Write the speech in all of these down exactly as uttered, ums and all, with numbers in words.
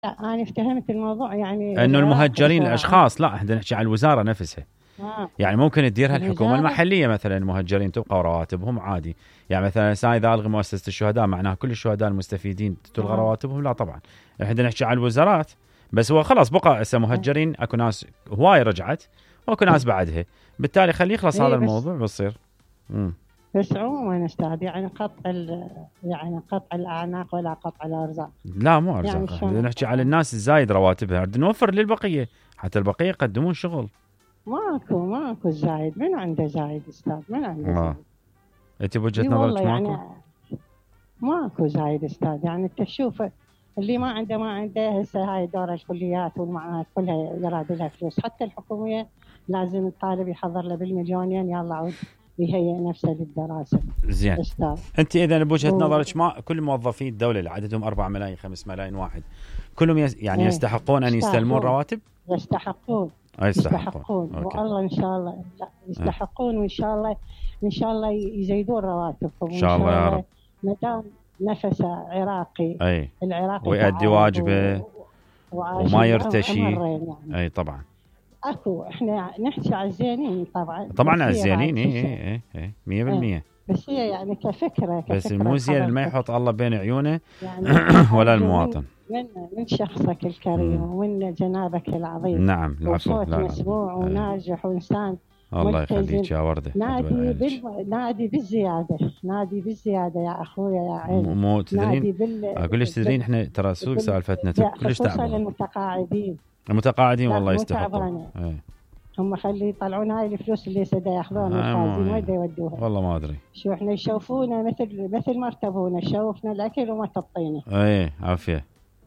لا أنا افتهمت الموضوع يعني انه المهجرين الاشخاص، لا احنا نحكي على الوزاره نفسها. آه. يعني ممكن تديرها الحكومه الوزارة؟ المحليه مثلا، المهجرين تبقى رواتبهم عادي. يعني مثلا ساي اذا الغي مؤسسه الشهداء معناها كل الشهداء المستفيدين تلغى آه. رواتبهم؟ لا طبعا، احنا نحكي على الوزارات بس. هو خلاص بقى هسه مهجرين، اكو ناس هواي رجعت واكو ناس بعدها، بالتالي خليه يخلص إيه هذا بس- الموضوع بتصير. امم بس عموما استاذ يعني قطع ال- يعني قطع الاعناق ولا قطع الارزاق. لا مو ارزاق، يعني احنا شلون؟ نحكي على الناس الزايد رواتبها، بدنا نوفر للبقيه حتى البقيه يقدمون شغل. ماكو ماكو زايد، من عنده زايد استاذ؟ من عنده اه زايد؟ انت بوجهه اي نظرك والله ماكو؟ يعني ماكو زايد استاذ. يعني انت تشوف اللي ما عنده ما عنده. هسه هاي دور الكليات والمعاهد كلها يراد لها فلوس، حتى الحكوميه لازم الطالب يحضر له بالمليونين يلا عود يهيئ نفسه للدراسه. زين، استاذ انت اذا بوجهه و- نظرك ما كل موظفي الدوله اللي عددهم أربعة ملايين خمسة ملايين واحد كلهم يس يعني إيه. يستحقون ان يستلمون يستحقون. رواتب؟ يستحقون أي يستحقون. يستحقون اوكي. والله ان شاء الله. لا يستحقون، وان شاء الله ان شاء الله يزيدون رواتبهم إن شاء الله يا رب. ما دام نفسه عراقي. اي العراقي ويؤدي تعب واجبه و- وعاش وما يرتشي. أمرين يعني. اي طبعا اكو احنا نحكي على الزينين طبعا. طبعا بس على هي الزينين، بعد اي شو- اي اي مية بالمية. بس هي يعني كفكره كفكره بس المو زين اللي ما حضرتك. يحط الله بين عيونه يعني ولا أرجو المواطن. من من شخصك الكريم ومن جنابك العظيم. نعم العفو. وصوت لا لا. مسموع أي. وناجح وإنسان الله ملتزم. يخليك يا ورده. نادي أتبع بال... نادي بالزيادة، نادي بالزيادة يا أخويا يا مو عيني. مو نادي تدرين بال... اقول لك تدرين احنا ترى سوق بال- سالفتنا لا، كلش خصوصا تعبانه. المتقاعدين المتقاعدين لا، والله مو يستحقون. تعبانة. اي هم خلي يطلعون هاي الفلوس اللي سدا ياخذون آه، مو الخازين هي. وين يودوها؟ والله ما ادري. شو احنا يشوفونا مثل مثل ما ارتبونا، شوفنا الاكل وما تطينا. اي عافيه.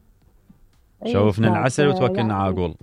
إي شوفنا أستاذ، العسل وتوكلنا لا- عاقول.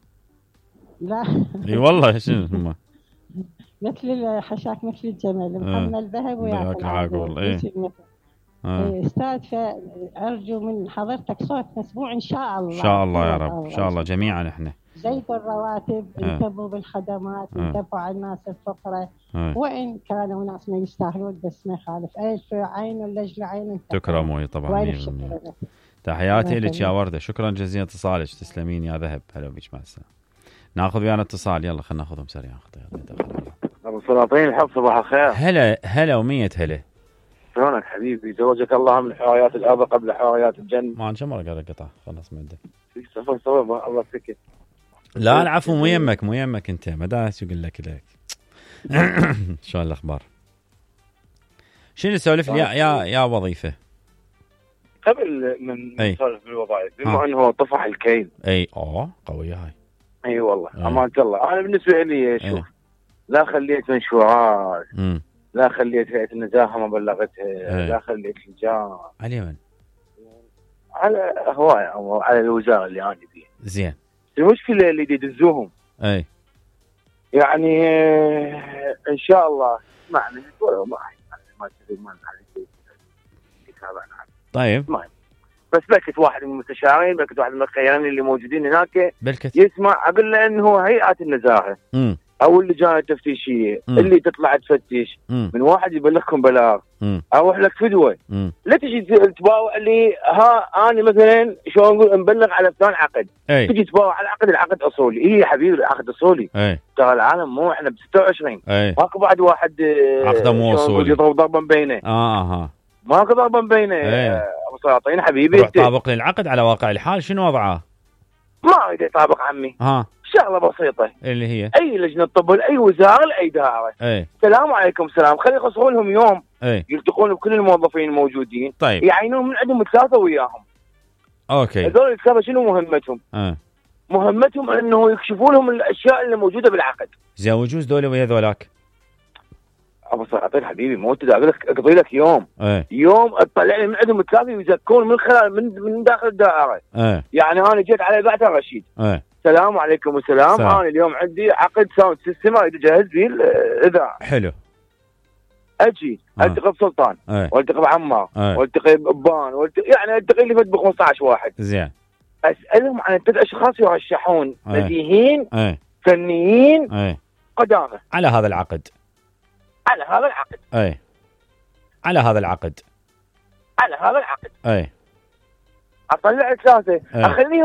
لا اي والله شنو هم مثل الحشاك مثل الجمل محمل ذهب وياكل ياكل عاقول. عاقول. اي إيش المثل؟ آه. إيه، استاذ فارجو من حضرتك صوت مسموع ان شاء الله. ان شاء الله يا رب، ان شاء الله جميعا احنا. زيدوا الرواتب، آه. انتبهوا بالخدمات، آه. انتبهوا على الناس الفقراء. آه. وان كانوا ناس ما يستاهلون بس ما يخالف. الف عين اللجل عين انت تكرموا طبعا والف مية بالمية. شكر لك. تحياتي الله لك يا ورده، شكرا جزيلا اتصالك، تسلمين يا ذهب. هلا بك، مع السلامه. ناخذ ويانا اتصال، يلا خلينا ناخذهم سريعا. ابو سلاطين الحب، صباح الخير. هلا هلا ومية هلا. شلونك حبيبي؟ زوجك الله من حوايات الارض قبل حوايات الجنه. ما كم مره قال قطع خلص ما عندك. سوي سوي الله يسكت. لا العفو، مو يمك مو يمك انت ما داس يقول لك لك. شلون الاخبار؟ شنو نسولف يا يا يا وظيفه؟ قبل من أي. نسولف بالوظائف، ها. بما انه طفح الكيل. اي اه قويه هاي. اي والله أي. امانه الله. انا بالنسبه لي أي. شوف، لا خليت منشورات، امم لا خليت هيئه النزاهه ما بلغتها، أي. لا خليت لجان على اليمن. على هواي او على الوزاره اللي انا فيها. زين. المشكله اللي يدزوهم اي يعني آه، ان شاء الله اسمعني ولا ما ما تدري ما عليك. طيب ما بس بلكت واحد من المستشارين، بلكت واحد من الخيارين اللي موجودين هناك بلكت. يسمع اقول له انه هيئات النزاهه امم او اللجان التفتيشيه مم. اللي تطلع تفتش امم من واحد يبلغكم بلاغ امم اروح لك فدوه، امم لا تجي تباوع لي ها انا مثلا شلون نقول مبلغ على فلان عقد، اي تجي تباوع على العقد، العقد اصولي. اي يا حبيبي العقد اصولي، اي ترى العالم مو احنا ب ستة وعشرين، اي ماكو بعد واحد آه، عقده مو شلون نقول أصولي. يضرب ضربا بينه، اه ها ماكو ضربا بينه. إيه. آه، ابو سلاطين حبيبي روح انت طابق لي العقد على واقع الحال، شنو وضعه؟ ما اريد يطابق عمي. ها شغله بسيطه، اللي هي اي لجنه طب لاي وزاره لاي دائره، اي السلام عليكم سلام، خلي يخصصون لهم يوم اي يلتقون بكل الموظفين الموجودين، طيب يعينون من عندهم ثلاثه وياهم. اوكي. هذول الثلاثه شنو مهمتهم؟ اه مهمتهم انه يكشفون لهم الاشياء اللي موجوده بالعقد. زين وجوز دولة ويا ذولاك. ابو سلاطين حبيبي مو انت اقول لك اقضي لك يوم اي يوم اطلع لي من عندهم ثلاثه يزكون من خلال من من داخل الدائره. اي يعني انا جيت على بعثه رشيد، اي السلام عليكم والسلام، سلام. انا اليوم عندي عقد ساوند سيستم اريد اجهز به الاذاعه. حلو. اجي آه. التقي بسلطان، اي والتقي بعمار، اي والتقي بابان، والتقي يعني التقي لي فد ب خمسة عشر واحد، زين. اسالهم عن الثلاث اشخاص يرشحون أي. بديهين اي فنيين اي قدامى على هذا العقد. على هذا العقد، اي على هذا العقد. على هذا العقد اي اطلع ثلاثه أي. اخليهم